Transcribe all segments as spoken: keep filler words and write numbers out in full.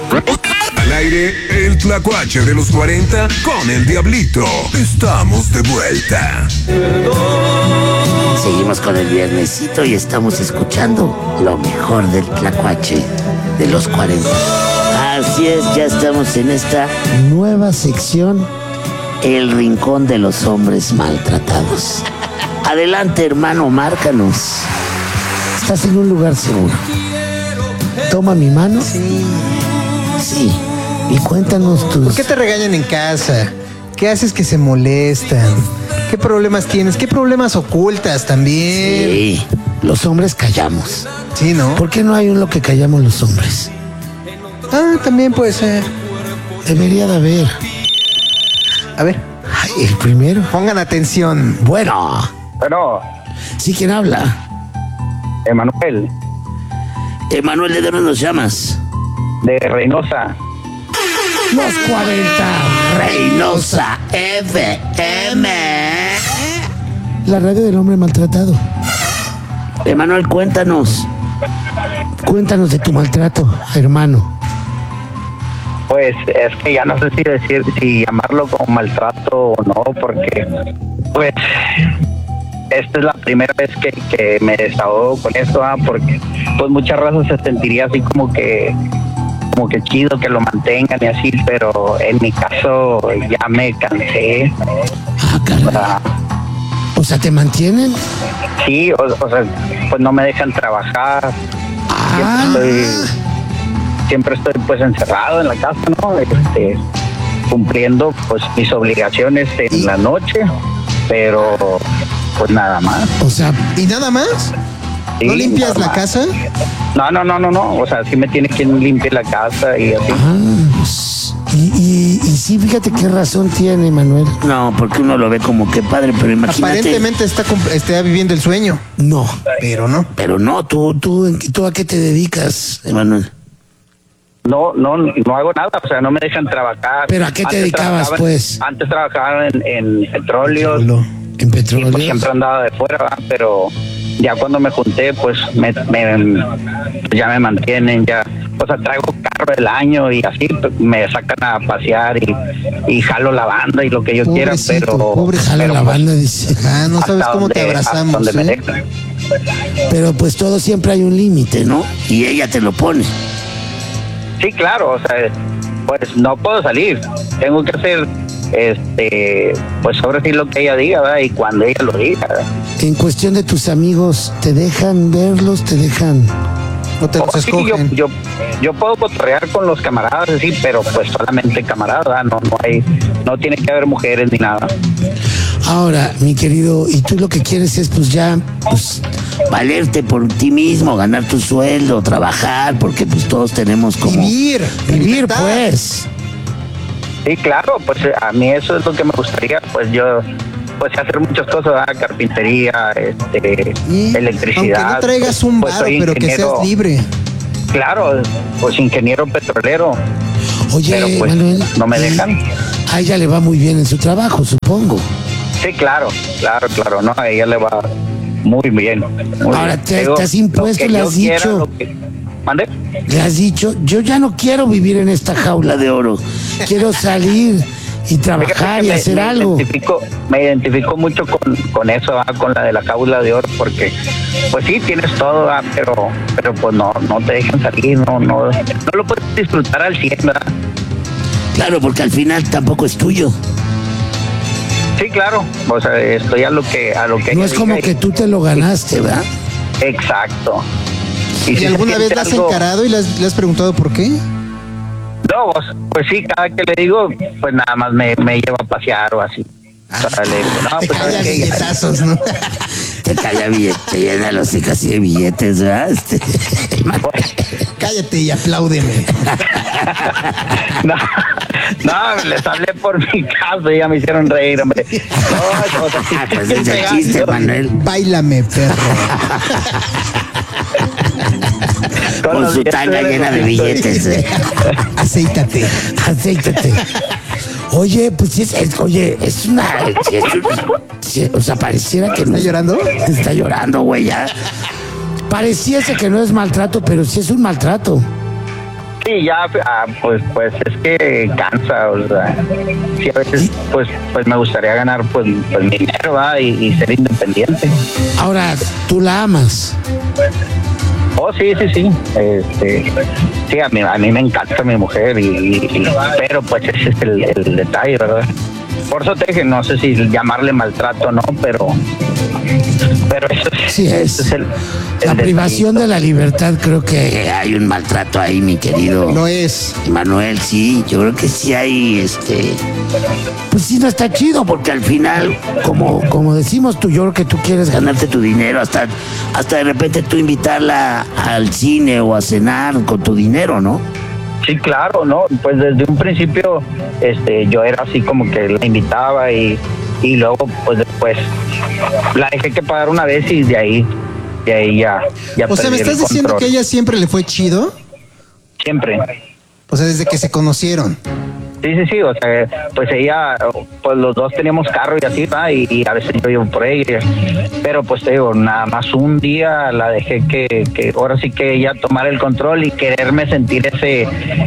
Al aire, el tlacuache de los cuarenta con el Diablito. Estamos de vuelta. Seguimos con el viernesito y estamos escuchando lo mejor del tlacuache de los cuarenta. Así es, ya estamos en esta nueva sección, el rincón de los hombres maltratados. Adelante, hermano, márcanos. Estás en un lugar seguro. Toma mi mano. Sí. Sí. Y cuéntanos tus... ¿Por qué te regañan en casa? ¿Qué haces que se molestan? ¿Qué problemas tienes? ¿Qué problemas ocultas también? Sí, los hombres callamos. Sí, ¿no? ¿Por qué no hay un lo que callamos los hombres? Ah, también puede ser. Debería de haber. A ver. Ay, el primero. Pongan atención. Bueno. Bueno, ¿Sí quién habla? Emanuel, Emanuel, ¿de dónde nos llamas? de Reynosa. Los cuarenta, Reynosa F M. La radio del hombre maltratado. Emanuel, cuéntanos. Cuéntanos de tu maltrato, hermano. Pues es que ya no sé si decir, si llamarlo como maltrato o no, porque pues esta es la primera vez que, que me desahogo con esto, ¿ah? Porque pues muchas razas se sentiría así como que como que chido que lo mantengan y así, pero en mi caso ya me cansé. Ah, caray. O sea, ¿te mantienen? Sí, o, o sea, pues no me dejan trabajar. Ah. Siempre estoy, siempre estoy pues encerrado en la casa, ¿no? Este, cumpliendo pues mis obligaciones en la noche, pero pues nada más. O sea, ¿Y nada más? Sí, ¿No limpias nada la más. casa? No, no, no, no, no. O sea, sí me tiene quien limpie la casa y así. ah, y, y, y sí, fíjate qué razón tiene, Manuel. No, porque uno lo ve como que padre, pero imagínate. Aparentemente está, comp- está viviendo el sueño. No, Pero no. pero no, tú, tú, ¿tú a qué te dedicas, Emanuel? No, no, no hago nada. O sea, no me dejan trabajar. ¿Pero a qué te Antes dedicabas, trabajaba- pues? Antes trabajaba en, en petróleo. En Y petróleo. pues siempre andaba de fuera, ¿verdad? Pero ya cuando me junté, pues me, me- ya me mantienen, ya, o sea, traigo carro del año y así pues, me sacan a pasear y, y jalo la banda y lo que yo quiera, Pobrecito, pero, pobrecito. Jala pero, la pues, banda, dice. Ah, no hasta sabes cómo te donde- hasta abrazamos, donde me ¿eh? dejan. Pero pues todo siempre hay un límite, ¿no? Y ella te lo pone. Sí, claro, o sea, pues no puedo salir, tengo que hacer, este, pues ahora sí lo que ella diga, ¿verdad? Y cuando ella lo diga, ¿verdad? En cuestión de tus amigos, ¿te dejan verlos? ¿Te dejan? No te los Oh, sí, yo, escogen. yo, yo puedo cotorrear con los camaradas, sí, pero pues solamente camaradas, ¿verdad? no, no hay, no tiene que haber mujeres ni nada. Ahora, mi querido, y tú lo que quieres es pues ya, pues, valerte por ti mismo, ganar tu sueldo, trabajar, porque pues todos tenemos como... Vivir. Vivir, libertad. pues. Sí, claro, pues a mí eso es lo que me gustaría, pues yo, pues hacer muchas cosas, ¿verdad? Carpintería, este, Y electricidad. aunque no traigas un pues, varo, soy pero que ingeniero. seas libre. Claro, pues ingeniero petrolero, Oye, pero pues Manuel, no me y dejan. a ella le va muy bien en su trabajo, supongo. Sí, claro, claro, claro, no, a ella le va muy bien. Muy Ahora, bien. te- Digo, te has impuesto, lo que le yo has quiera, dicho. lo que- ¿Mande? Le has dicho, yo ya no quiero vivir en esta jaula de oro. Quiero salir y trabajar Fíjate que y me- hacer me algo. Identifico, me identifico mucho con, con eso, ¿verdad? Con la de la jaula de oro, porque pues sí, tienes todo, ¿verdad? pero pero pues no no te dejan salir, no no no lo puedes disfrutar al cien, ¿verdad? Claro, porque al final tampoco es tuyo. Sí, claro, o sea, estoy a lo que a lo que No ella es como diga que y- tú te lo ganaste, ¿verdad? Exacto. ¿Y si se alguna vez siente la has algo- encarado y le has, le has preguntado por qué? No, pues, pues sí, cada que le digo, pues nada más me, me lleva a pasear o así. O sea, le digo, no, Te pues cae ¿sabes a qué? billetazos, ¿no? Te cae billete, te llena los hijos así de billetes, ¿verdad? Este, Cállate y apláudeme. No, no, les hablé por mi caso y ya me hicieron reír, hombre. No, o sea, sí, Ah, pues sí, es el pegando. chiste, Manuel. Báilame, perro. Con Con los su billetes tanga de llena de los billetes. ¿eh? Aceítate. Acéitate. Oye, pues sí es, es- oye, es una, sí es un- sí, o sea, pareciera que no ¿Está llorando? Está llorando, güey, ya. Pareciese que no es maltrato, pero sí es un maltrato. Sí, ya, ah, pues, pues es que cansa, o sea, sí, a veces, pues, pues me gustaría ganar, pues, pues mi dinero, ¿verdad? Y, y ser independiente. Ahora, ¿tú la amas? Oh, sí, sí, sí, este, sí, a mí, a mí me encanta mi mujer, y, y- pero pues ese es el, el detalle, ¿verdad? Por eso te dije, no sé si llamarle maltrato o no, pero, pero eso es, Sí, es. ese es el, La el privación detallito. de la libertad, creo que hay un maltrato ahí, mi querido Lo es. Manuel, sí, yo creo que sí hay, este, pues sí, no está chido, porque al final, como, como decimos tú, yo creo que tú quieres ganarte tu dinero, hasta, hasta de repente tú invitarla al cine o a cenar con tu dinero, ¿no? Sí, claro, ¿no? Pues desde un principio este, yo era así como que la invitaba y, y luego pues después la dejé que pagar una vez y de ahí, de ahí ya, ya O sea, ¿me perdí el estás diciendo control. que a ella siempre le fue chido? Siempre. O sea, desde que se conocieron. Sí, sí, sí, o sea, pues ella, pues los dos teníamos carro y así, ¿va? Y, y a veces yo iba por ella, pero pues te digo, nada más un día la dejé que, que ahora sí que ella tomara el control y quererme sentir ese,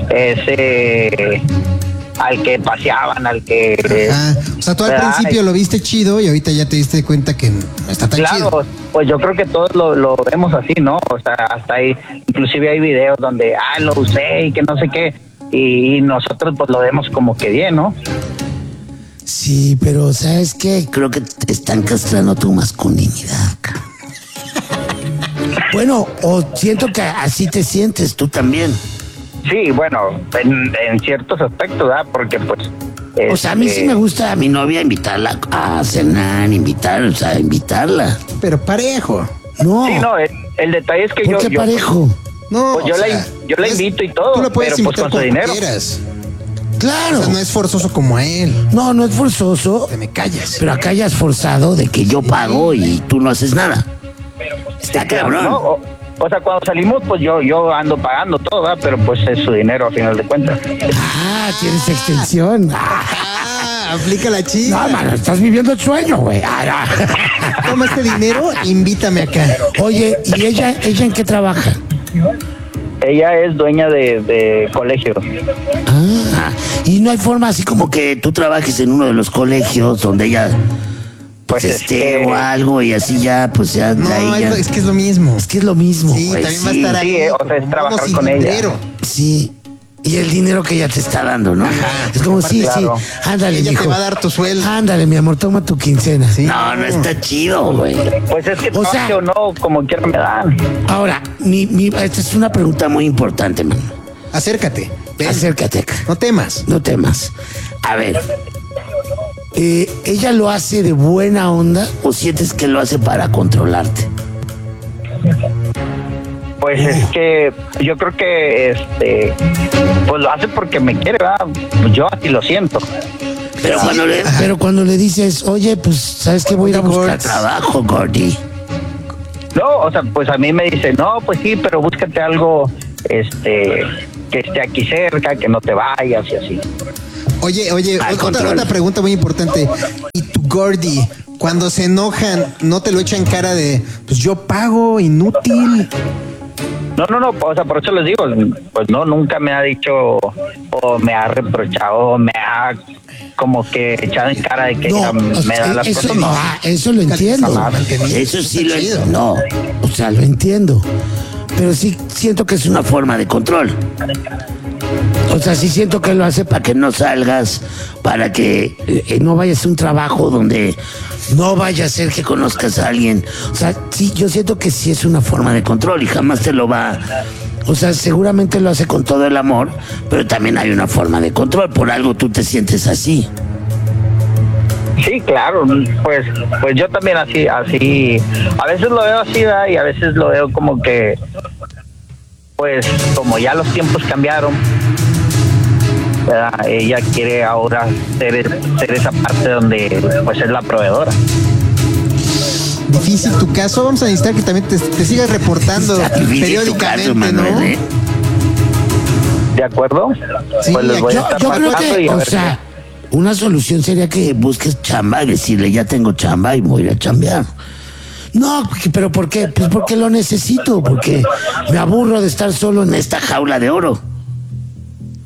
ese, al que paseaban, al que... Ajá. O sea, tú al ¿verdad? principio lo viste chido y ahorita ya te diste cuenta que no está tan Claro, chido. pues yo creo que todos lo, lo vemos así, ¿no? O sea, hasta ahí, inclusive hay videos donde, ah, lo usé y que no sé qué, y nosotros pues lo vemos como que bien, ¿no? Sí, pero ¿sabes qué? Creo que te están castrando tu masculinidad, cabrón. Bueno, o siento que así te sientes tú también. Sí, bueno, en, en ciertos aspectos, ¿verdad? Porque pues... O sea, a mí este, sí me gusta a mi novia invitarla a cenar, invitar, o sea, invitarla. Pero parejo. No, Sí, no, el, el detalle es que ¿por yo... qué yo parejo? No, Pues yo o la sea, in- yo la es- invito y todo, Tú la puedes pero, pues, invitar con su como dinero. quieras. Claro. O sea, no es forzoso como a él. No, no es forzoso, Te me callas. pero acá ya es forzado de que yo pago y tú no haces nada. Está cabrón. ¿no? O, o sea, cuando salimos, pues yo yo ando pagando todo, ¿verdad? Pero pues es su dinero a final de cuentas. Ah, tienes extensión. Ah, Ah, aplica la chica. no, mano, estás viviendo el sueño, güey. Ah, no. Toma este dinero, invítame acá. Oye, ¿y ella, ella en qué trabaja? Ella es dueña de, de colegio. Ah, y no hay forma así como que tú trabajes en uno de los colegios donde ella pues, Pues es esté que- o algo y así ya, pues ya de No, ahí es, ya. lo- es que es lo mismo. Es que es lo mismo, Sí, güey. también va a Sí, estar ahí. sí, eh, o sea, es como trabajar mono sin con ella. dinero. sí. Y el dinero que ella te está dando, ¿no? Es como, sí, claro. sí, ándale, Ella mijo. te va a dar tu sueldo. Ándale, mi amor, toma tu quincena. Sí. No, no está chido, güey. Pues es que O sea- trabaje o no, como quiera me dan. Ahora, mi, mi, esta es una pregunta muy importante, man. Acércate. Ven. Acércate acá. No temas. No temas. A ver, eh, ¿ella lo hace de buena onda o sientes que lo hace para controlarte? Pues es que yo creo que este pues lo hace porque me quiere, ¿verdad? Pues yo así lo siento. Pero, cuando le, pero cuando le dices, oye, pues, ¿sabes qué? Voy a ir a Oye, buscar Gords. trabajo, Gordy. No, o sea, pues a mí me dice, no, pues sí, pero búscate algo este que esté aquí cerca, que no te vayas y así. Oye, oye, Al otra, control. otra pregunta muy importante. ¿Y tu Gordy, cuando se enojan, no te lo echan cara de, pues yo pago, inútil? No, no, no, o sea, por eso les digo, pues no, nunca me ha dicho o me ha reprochado o me ha como que echado en cara de que No, ella me o sea, da las eso, cosas. no, No. ah, eso lo entiendo. Ah, entendí. Eso sí lo Está chido. entiendo. No, o sea, lo entiendo. Pero sí siento que es una forma de control. O sea, sí siento que lo hace para que no salgas, para que eh, no vayas a un trabajo donde no vaya a ser que conozcas a alguien. O sea, sí, yo siento que sí es una forma de control y jamás te lo va... O sea, seguramente lo hace con todo el amor, pero también hay una forma de control. Por algo tú te sientes así. Sí, claro, pues pues yo también así, así, a veces lo veo así, ¿verdad? Y a veces lo veo como que, pues como ya los tiempos cambiaron, ¿verdad? Ella quiere ahora ser, ser esa parte donde pues es la proveedora. Difícil tu caso. Vamos a necesitar que también te, te sigas reportando Está difícil tu periódicamente, caso, Manuel, ¿no? ¿eh? ¿De acuerdo? Sí, pues les voy Yo, a estar yo creo marcando y que, a o ver sea, una solución sería que busques chamba y decirle, ya tengo chamba y voy a ir a chambear. No, porque- pero ¿por qué? Pues porque lo necesito, porque me aburro de estar solo en esta jaula de oro.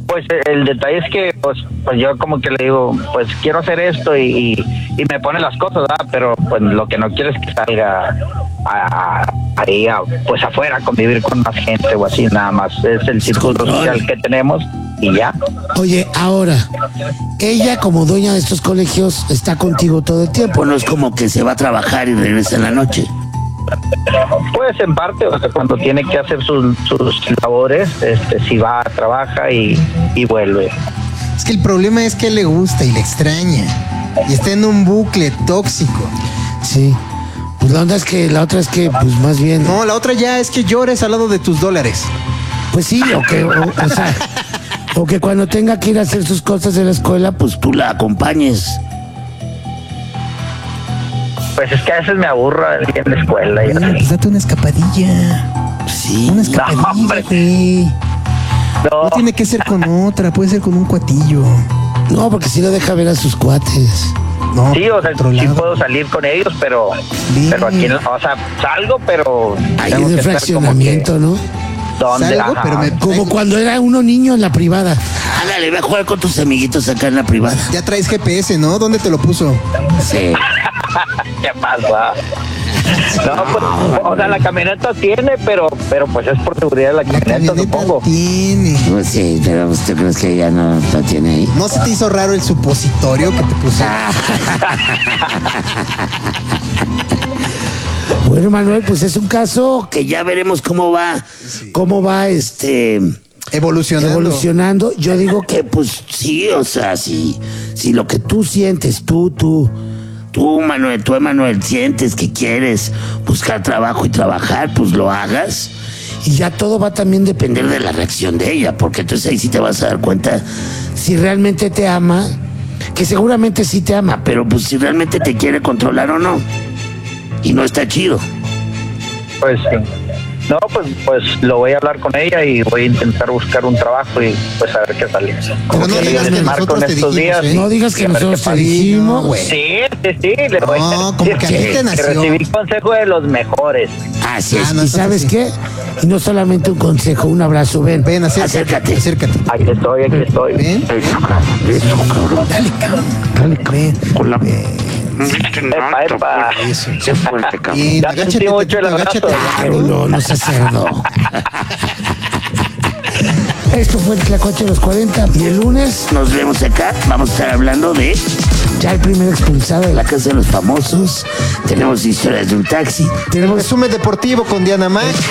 Pues el detalle es que pues pues yo como que le digo, pues quiero hacer esto y, y, y me pone las cosas, ¿verdad? Pero pues lo que no quiero es que salga a, a, ahí a, pues afuera a convivir con más gente o así, nada más. Es el círculo Control. social que tenemos y ya. Oye, ahora, ella como dueña de estos colegios está contigo todo el tiempo, no es como que se va a trabajar y regresa en la noche. Pues en parte, o sea, cuando tiene que hacer sus, sus labores, este, si va, trabaja y, y vuelve. Es que el problema es que le gusta y le extraña. Y está en un bucle tóxico. Sí. Pues la onda es que, la otra es que, pues más bien. No, la otra ya es que llores al lado de tus dólares. Pues sí, o que, o, o sea, o que cuando tenga que ir a hacer sus cosas de la escuela, pues tú la acompañes. Pues es que a veces me aburro ahí en la escuela y Bueno, así. pues date una escapadilla. Sí. Una No, escapadilla, hombre. güey. No, No tiene que ser con otra, puede ser con un cuatillo. No, porque si no deja ver a sus cuates. No, sí, o sea, sí controlado. puedo salir con ellos, pero, Bien. pero aquí, en la- o sea, salgo, pero Ahí tengo en que el estar como fraccionamiento, ¿no? que, ¿dónde? Salgo, Ajá. pero me- Como cuando era uno niño en la privada. Ándale, ve a jugar con tus amiguitos acá en la privada. Ya traes G P S, ¿no? ¿Dónde te lo puso? Sí. ¿Qué pasa? No, pues, o sea, la camioneta tiene, pero, pero pues es por seguridad de la La camioneta, camioneta supongo. tiene. Pues sí, pero ¿tú crees que ya no lo tiene ahí? ¿No se te hizo raro el supositorio que te puse? Bueno, Manuel, pues es un caso que ya veremos cómo va, cómo va este Evolucionando. evolucionando. Yo digo que pues sí, o sea, si, si lo que tú sientes, tú, tú, tú, Manuel, tú, Manuel, sientes que quieres buscar trabajo y trabajar, pues lo hagas. Y ya todo va también a depender de la reacción de ella, porque entonces ahí sí te vas a dar cuenta si realmente te ama, que seguramente sí te ama, pero pues si realmente te quiere controlar o no. Y no está chido. Pues sí. No, pues, pues lo voy a hablar con ella y voy a intentar buscar un trabajo y pues a ver qué sale. Pero no Ok, digas que les marco nosotros en te estos dijimos, días. ¿eh? No digas que A ver nosotros qué te pasa. dijimos. No, güey. Sí, sí, sí, le voy No, a como que a ti te que nació. recibí consejo de los mejores. Así es. Ah, no, ¿Y entonces sabes sí. qué? Y no solamente un consejo, un abrazo. Ven, Ven, acércate. acércate. Acércate. Aquí estoy, aquí estoy. Ven. Eso, cabrón. Dale, cabrón. Dale, ven. Con la... Epa, epa. Eso. Qué fuerte, cabrón. Bien, Ya agáchate, sentí mucho el agáchate, abrazo. agáchate. Claro, no, no seas cerdo. Esto fue el Tlacuache de los cuarenta. Y el lunes nos vemos acá. Vamos a estar hablando de ya el primer expulsado de la Casa de los Famosos. Tenemos historias de un taxi. Tenemos Resumen deportivo con Diana Mac.